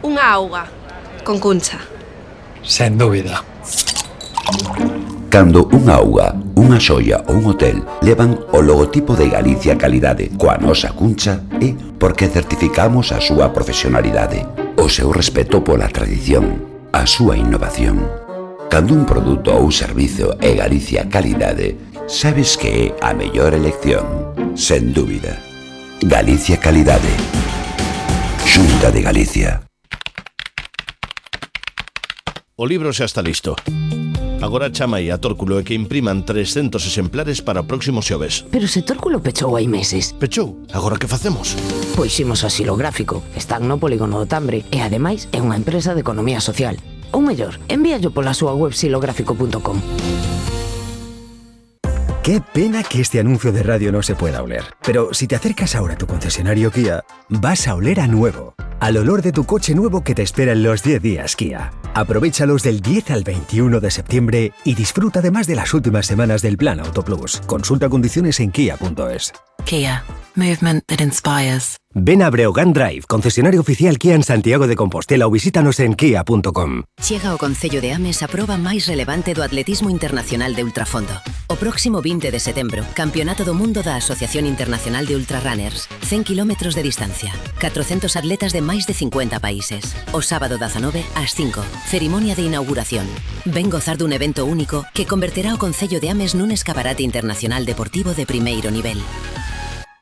Unha auga, con cuncha. Sen dúbida. Cando unha auga, unha xoia ou un hotel levan o logotipo de Galicia Calidade coa nosa cuncha é porque certificamos a súa profesionalidade, o seu respeto pola tradición, a súa innovación. Cando un produto ou servizo é Galicia Calidade, sabes que é a mellor elección, sen dúbida. Galicia Calidade. Xunta de Galicia. O libro xa está listo. Agora chama aí a Tórculo e que impriman 300 exemplares para o próximo xoves. Pero se Tórculo pechou hai meses. Pechou? Agora que facemos? Pois imos ao Xilográfico. Están no Polígono do Tambre e ademais é unha empresa de economía social. Ou mellor, envíallo pola súa web xilográfico.com. Qué pena que este anuncio de radio no se pueda oler. Pero si te acercas ahora a tu concesionario Kia, vas a oler a nuevo. Al olor de tu coche nuevo que te espera en los 10 días Kia. Aprovéchalos del 10 al 21 de septiembre y disfruta además de las últimas semanas del Plan Auto Plus. Consulta condiciones en kia.es. Kia. Movement that inspires. Ven a Breogán Drive, concesionario oficial Kia en Santiago de Compostela ou visítanos en kia.com. Chega o Concello de Ames a proba máis relevante do atletismo internacional de ultrafondo. O próximo 20 de setembro, Campeonato do Mundo da Asociación Internacional de Ultrarrunners. 100 km de distancia. 400 atletas de máis de 50 países. O sábado 19 ás 5, cerimonia de inauguración. Ven gozar dun evento único que converterá o Concello de Ames nun escaparate internacional deportivo de primeiro nivel.